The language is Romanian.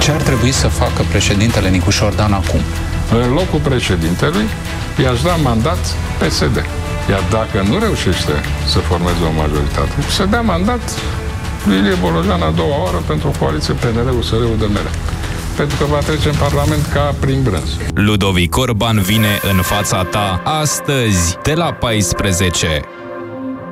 Ce ar trebui să facă președintele Nicușor Dan acum? În locul președintelui i-aș da mandat PSD. Iar dacă nu reușește să formeze o majoritate, să dea mandat lui Ilie Bolojan a doua oară pentru o coaliție PNL-USR-UDMR. Pentru că va trece în Parlament ca prin brânz. Ludovic Orban vine în fața ta astăzi de la 14.